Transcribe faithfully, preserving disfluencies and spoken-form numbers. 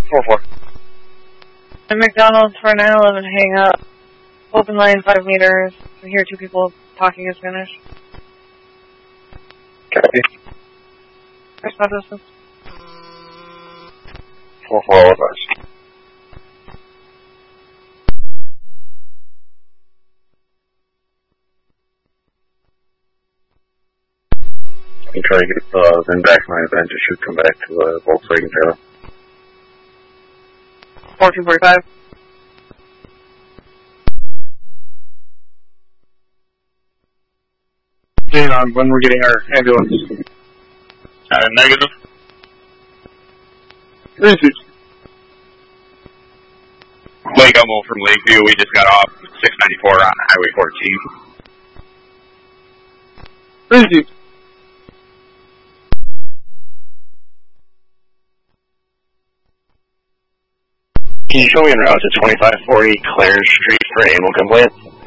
four four. And McDonald's for nine eleven, hang up. Open line five meters. I hear two people talking in Spanish. Copy. There's no distance. four four, all of us. I'm trying to get uh, then back to my event. It should come back to uh, Volkswagen Taylor. fourteen forty-five. Depending on when we're getting our ambulance. Uh, negative. Received. Lake Elmo from Lakeview. We just got off six ninety-four on Highway fourteen. Received. Can you show me en route to twenty-five forty Clarence Street for animal complaint?